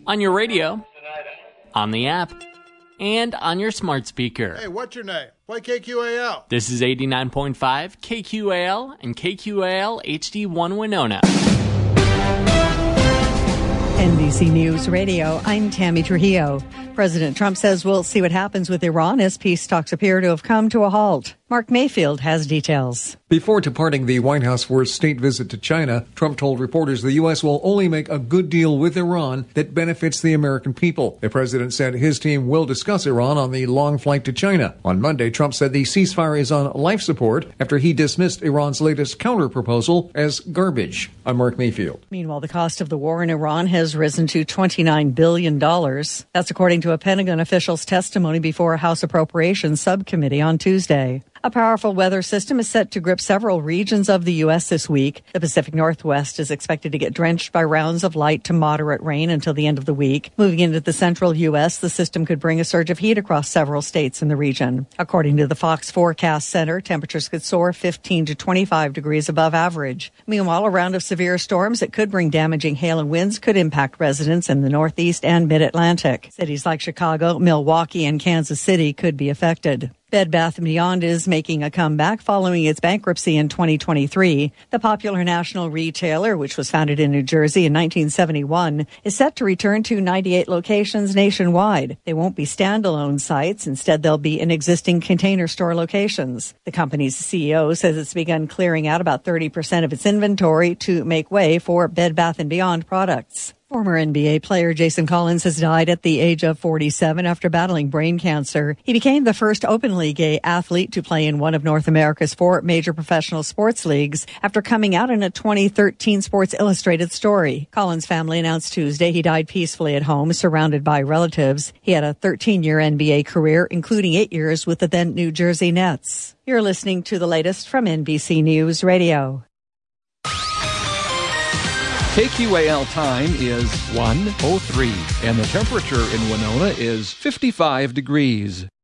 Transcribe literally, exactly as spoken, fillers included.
on your radio, on the app, and on your smart speaker. Hey, what's your name? Play K Q A L. This is eighty-nine point five K Q A L and K Q A L H D one Winona. N B C News Radio, I'm Tammy Trujillo. President Trump says we'll see what happens with Iran as peace talks appear to have come to a halt. Mark Mayfield has details. Before departing the White House for a state visit to China, Trump told reporters the U S will only make a good deal with Iran that benefits the American people. The president said his team will discuss Iran on the long flight to China. On Monday, Trump said the ceasefire is on life support after he dismissed Iran's latest counterproposal as garbage. I'm Mark Mayfield. Meanwhile, the cost of the war in Iran has risen to twenty-nine billion dollars. That's according to a Pentagon official's testimony before a House Appropriations Subcommittee on Tuesday. A powerful weather system is set to grip several regions of the U S this week. The Pacific Northwest is expected to get drenched by rounds of light to moderate rain until the end of the week. Moving into the central U S, the system could bring a surge of heat across several states in the region. According to the Fox Forecast Center, temperatures could soar fifteen to twenty-five degrees above average. Meanwhile, a round of severe storms that could bring damaging hail and winds could impact residents in the Northeast and Mid-Atlantic. Cities like Chicago, Milwaukee, and Kansas City could be affected. Bed Bath and Beyond is making a comeback following its bankruptcy in twenty twenty-three. The popular national retailer, which was founded in New Jersey in nineteen seventy-one, is set to return to ninety-eight locations nationwide. They won't be standalone sites. Instead, they'll be in existing Container Store locations. The company's C E O says it's begun clearing out about thirty percent of its inventory to make way for Bed Bath and Beyond products. Former N B A player Jason Collins has died at the age of forty-seven after battling brain cancer. He became the first openly gay athlete to play in one of North America's four major professional sports leagues after coming out in a twenty thirteen Sports Illustrated story. Collins' family announced Tuesday he died peacefully at home, surrounded by relatives. He had a thirteen-year N B A career, including eight years with the then New Jersey Nets. You're listening to the latest from N B C News Radio. K Q A L time is one oh three, and the temperature in Winona is fifty-five degrees.